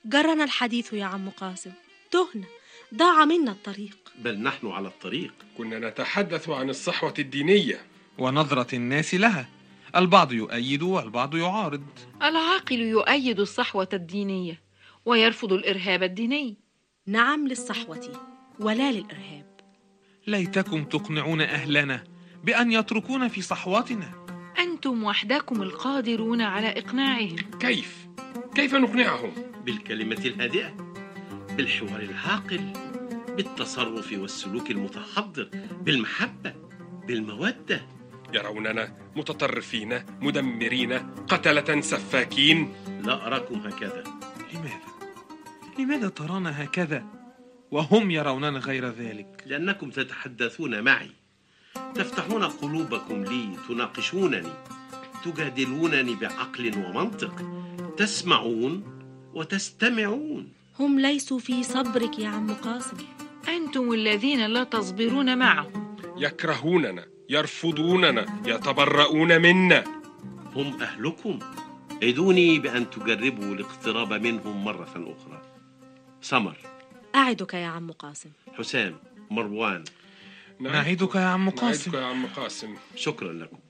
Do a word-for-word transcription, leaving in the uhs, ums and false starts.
جرنا الحديث يا عم قاسم، تهنا، ضاع منا الطريق. بل نحن على الطريق. كنا نتحدث عن الصحوة الدينية ونظرة الناس لها، البعض يؤيد والبعض يعارض. العاقل يؤيد الصحوة الدينية ويرفض الإرهاب الديني. نعم للصحوة ولا للإرهاب. ليتكم تقنعون أهلنا بأن يتركون في صحوتنا. أنتم وحدكم القادرون على إقناعهم. كيف؟ كيف نقنعهم؟ بالكلمة الهادئة، بالحوار العاقل، بالتصرف والسلوك المتحضر، بالمحبة، بالمودة. يروننا متطرفين، مدمرين، قتلة، سفاكين. لا أراكم هكذا. لماذا؟ لماذا ترانا هكذا وهم يروننا غير ذلك؟ لأنكم تتحدثون معي، تفتحون قلوبكم لي، تناقشونني، تجادلونني بعقل ومنطق، تسمعون وتستمعون. هم ليسوا في صبرك يا عم قاسم. أنتم الذين لا تصبرون معهم. يكرهوننا، يرفضوننا، يتبرؤون منا. هم أهلكم، عدوني بأن تجربوا الاقتراب منهم مرة أخرى. سمر، أعدك يا عم قاسم. حسام، مروان، نعدك يا عم قاسم. نعدك يا عم قاسم. شكرا لكم.